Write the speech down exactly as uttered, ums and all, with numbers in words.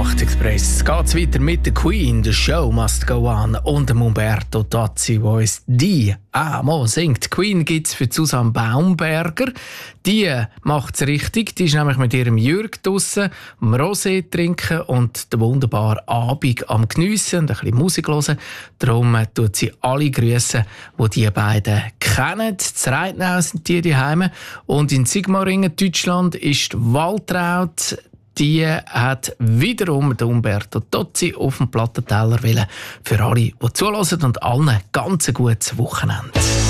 acht Express geht's weiter mit der Queen, «The Show Must Go On» und dem Umberto Tozzi, der uns die «Amo» singt. Die Queen gibt's für Susanne Baumberger. Die macht's richtig. Die ist nämlich mit ihrem Jürg draussen am Rosé trinken und den wunderbaren Abend am Geniessen und ein bisschen Musik hören. Darum tut sie alle grüssen, die die beiden kennen. In Reitnau sind die daheim. Und in Sigmaringen, Deutschland, ist Waltraud. Die hat wiederum den Umberto Tozzi auf dem Plattenteller wollen. Für alle, die zuhören und allen ganz ein gutes Wochenende.